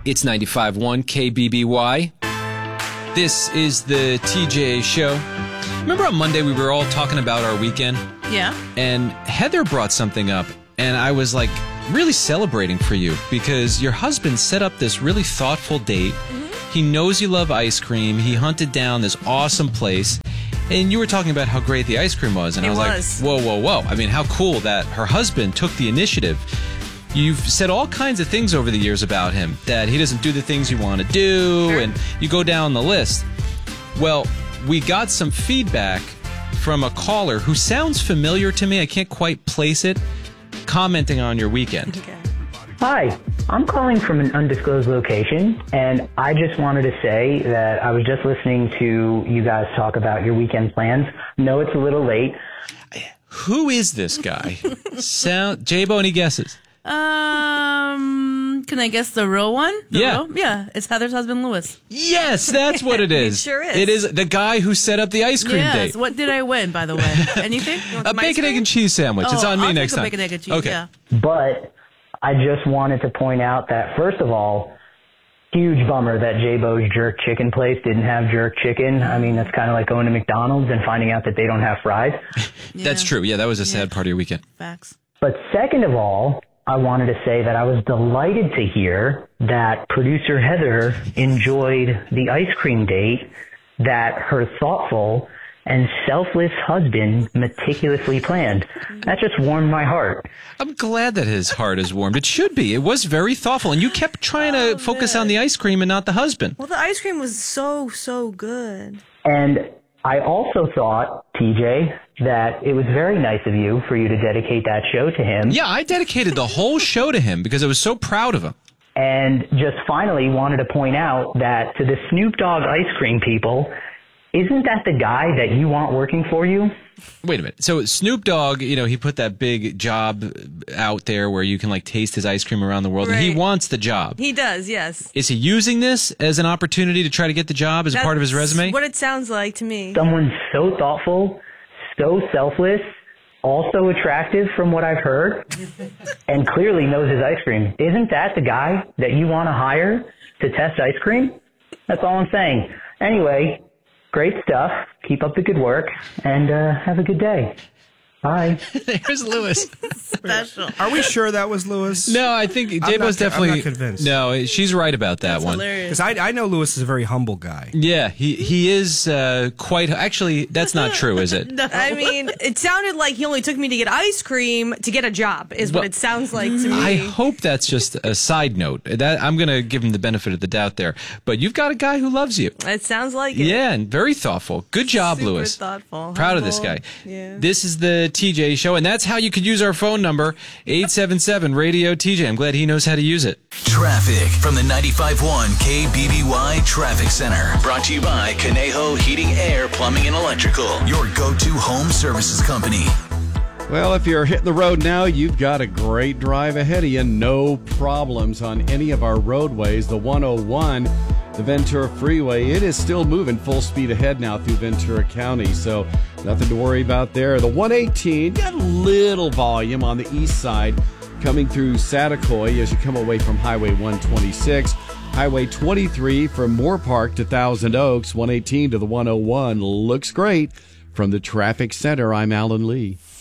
It's 95.1 KBBY. This is the TJ Show. Remember on Monday we were all talking about our weekend? Yeah. And Heather brought something up, and I was like really celebrating for you because your husband set up this really thoughtful date. Mm-hmm. He knows you love ice cream. He hunted down this awesome place. And you were talking about how great the ice cream was. And I was like, whoa, whoa, whoa. I mean, how cool that her husband took the initiative. You've said all kinds of things over the years about him, that he doesn't do the things you want to do, sure. And you go down the list. Well, we got some feedback from a caller who sounds familiar to me. I can't quite place it, commenting on your weekend. Okay. Hi, I'm calling from an undisclosed location, and I just wanted to say that I was just listening to you guys talk about your weekend plans. No, it's a little late. Who is this guy? J-Bo, any guesses? Can I guess the real one? Yeah, it's Heather's husband, Louis. Yes, that's what it is. It sure is. It is the guy who set up the ice cream date. Yes, what did I win, by the way? Anything? A bacon, egg, and cheese sandwich. It's on me next time. Bacon, egg, and cheese, okay. Yeah. But I just wanted to point out that, first of all, huge bummer that J-Bo's jerk chicken place didn't have jerk chicken. I mean, that's kind of like going to McDonald's and finding out that they don't have fries. That's true. Yeah, that was a sad part of your weekend. Facts. But second of all, I wanted to say that I was delighted to hear that producer Heather enjoyed the ice cream date that her thoughtful and selfless husband meticulously planned. That just warmed my heart. I'm glad that his heart is warmed. It should be. It was very thoughtful. And you kept trying to focus on the ice cream and not the husband. Well, the ice cream was so good. And I also thought, TJ, that it was very nice of you for you to dedicate that show to him. Yeah, I dedicated the whole show to him because I was so proud of him. And just finally wanted to point out that to the Snoop Dogg ice cream people, isn't that the guy that you want working for you? Wait a minute. So Snoop Dogg, he put that big job out there where you can taste his ice cream around the world. Right. And he wants the job. He does, yes. Is he using this as an opportunity to try to get the job as a part of his resume? What it sounds like to me. Someone so thoughtful, so selfless, also attractive from what I've heard, and clearly knows his ice cream. Isn't that the guy that you want to hire to test ice cream? That's all I'm saying. Anyway, great stuff. Keep up the good work, and have a good day. Bye. There's Louis. Special. Are we sure that was Louis? No, I think J-Bo's definitely... I'm not convinced. No, she's right about that That's one. Hilarious. Because I know Louis is a very humble guy. Yeah, he is quite... Actually, that's not true, is it? No. I mean, it sounded like he only took me to get ice cream to get a job, is what it sounds like to me. I hope that's just a side note. That I'm going to give him the benefit of the doubt there. But you've got a guy who loves you. It sounds like it. Yeah, and very thoughtful. Good job, Super Louis. Thoughtful. Proud of this guy. Yeah. This is the TJ Show, and that's how you could use our phone number, 877-RADIO-TJ. I'm glad he knows how to use it. Traffic from the 95.1 KBBY Traffic Center. Brought to you by Conejo Heating, Air, Plumbing, and Electrical. Your go-to home services company. Well, if you're hitting the road now, you've got a great drive ahead of you. No problems on any of our roadways. The 101, the Ventura Freeway, it is still moving full speed ahead now through Ventura County, so nothing to worry about there. The 118, got a little volume on the east side coming through Saticoy as you come away from Highway 126. Highway 23 from Moore Park to Thousand Oaks, 118 to the 101. Looks great. From the Traffic Center, I'm Alan Lee.